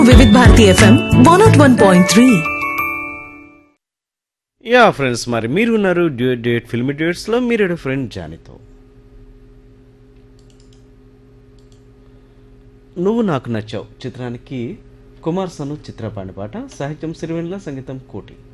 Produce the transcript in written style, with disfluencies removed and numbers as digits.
వివిధ Bharati FM 101.3. Yeah friends, మరి మీరు ఉన్నారు డ్యూట్ ఫిల్మ్ డ్యూట్స్లో మీరు ఫ్రెండ్ జానీతో. నువ్వు నాకు నచ్చావు చిత్రానికి కుమార్ సను చిత్రపాణి పాట, సాహిత్యం సిరివెన్ల, సంగీతం కోటి.